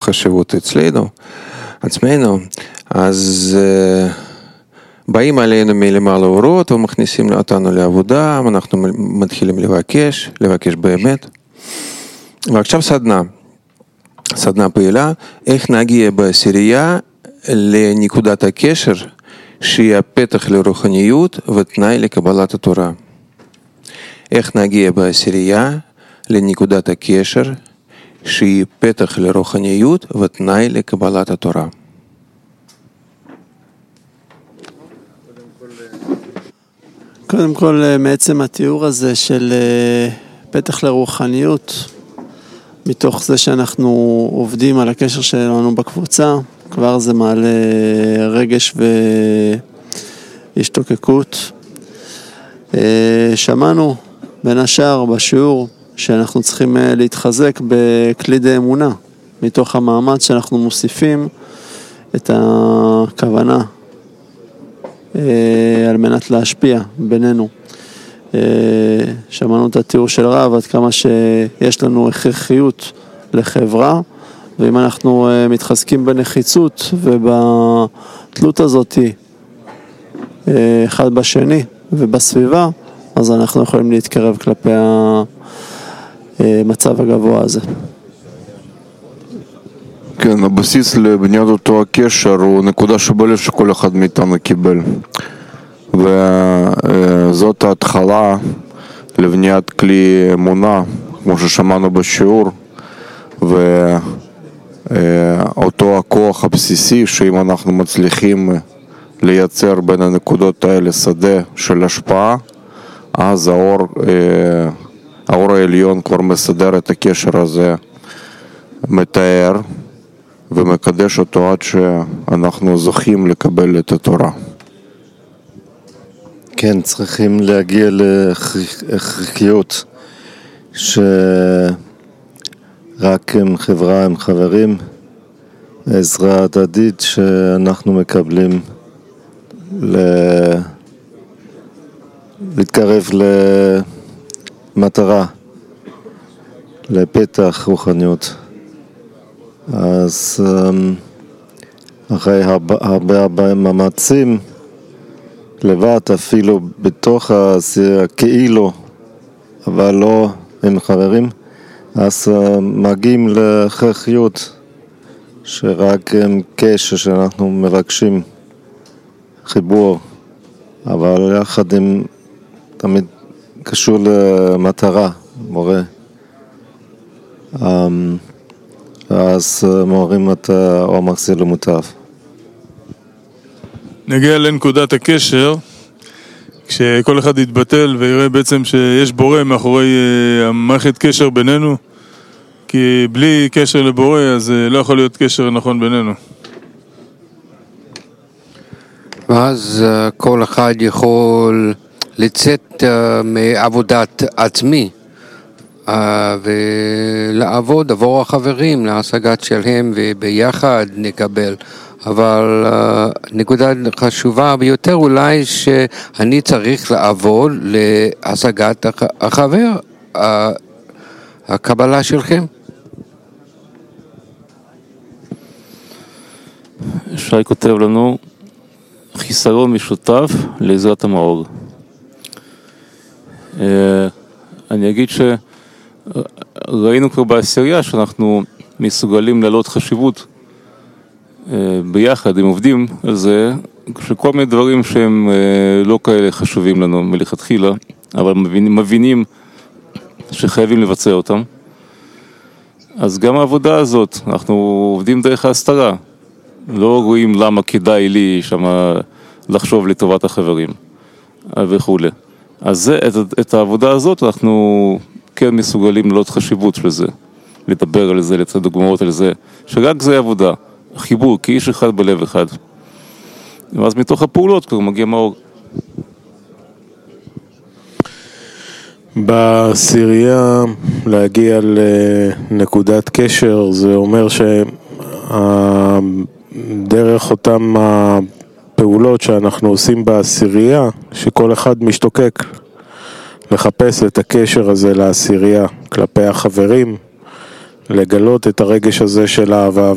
חשיבות אצלנו, עצמנו, אז באים עלינו מלמעלה אורות ומכניסים אותנו לעבודה, אנחנו מתחילים לבקש באמת. ועכשיו סדנה פעילה, איך נגיע בעשירייה לנקודת הקשר שהיא הפתח לרוחניות ותנאי לקבלת התורה. איך נגיע בעשירייה לנקודת הקשר שהיא פתח לרוחניות ותנאי לקבלת התורה. קודם כל, מעצם התיאור הזה של פתח לרוחניות, מתוך זה שאנחנו עובדים על הקשר שלנו בקבוצה, כבר זה מעלה רגש והשתוקקות. שמענו בין השאר בשיעור שאנחנו צריכים להתחזק בכלי די אמונה, מתוך המאמץ שאנחנו מוסיפים את הכוונה על מנת להשפיע בינינו. שמענו את התיאור של רב עד כמה שיש לנו הכרחיות לחברה, ואם אנחנו מתחזקים בנחיצות ובתלות הזאת אחד בשני ובסביבה, אז אנחנו יכולים להתקרב כלפי המצב הגבוה הזה. כן, הבסיס לבניית אותו הקשר הוא נקודה שבלב שכל אחד מאיתנו קיבל. וזאת ההתחלה לבניית כלי אמונה, כמו ששמענו בשיעור, ואותו הכוח הבסיסי שאם אנחנו מצליחים לייצר בין הנקודות האלה שדה של השפעה, אז האור העליון כבר מסדר את הקשר הזה, מתאר ומקדש אותו עד שאנחנו זוכים לקבל את התורה. כן, צריכים להגיע להכרחיות שרק עם חברה, עם חברים, עזרה הדדית שאנחנו מקבלים להתקרב למטרה, לפתח רוחניות. אז אחרי הרבה מאמצים לבד, אפילו בתוך כאילו, אבל לא עם חברים, אז מגיעים להכרחיות שרק עם קשר שאנחנו מבקשים חיבור, אבל יחד עם תמיד קשור למטרה, מורה. אז מורים את העומק זה למוטב. נגיע לנקודת הקשר, כשכל אחד יתבטל ויראה בעצם שיש בורא מאחורי המערכת קשר בינינו, כי בלי קשר לבורא אז לא יכול להיות קשר נכון בינינו. ואז כל אחד יכול לצאת מעבודת עצמי ולעבוד עבור החברים להשגת שלהם וביחד נקבל. אבל נקודה חשובה ביותר אולי שאני צריך לעבוד להשגת החבר, הקבלה שלכם. שי כותב לנו חיסרון משותף לעזרת המאור. אני אגיד שראינו כבר בעשירייה שאנחנו מסוגלים להעלות חשיבות ביחד, הם עובדים על זה, שכל מיני דברים שהם לא כאלה חשובים לנו מלכתחילה, אבל מבינים שחייבים לבצע אותם. אז גם העבודה הזאת, אנחנו עובדים דרך ההסתרה. לא רואים למה כדאי לי שמה לחשוב לטובת החברים וכו'. אז את העבודה הזאת אנחנו כן מסוגלים לעלות חשיבות של זה, לדבר על זה, לצד דוגמאות על זה, שרק זה עבודה. חיבור, כאיש אחד בלב אחד. ואז מתוך הפעולות כבר מגיע מאור. בעשירייה להגיע לנקודת קשר, זה אומר שדרך אותם הפעולות שאנחנו עושים בעשירייה, שכל אחד משתוקק לחפש את הקשר הזה לעשירייה כלפי החברים, לגלות את הרגש הזה של אהבה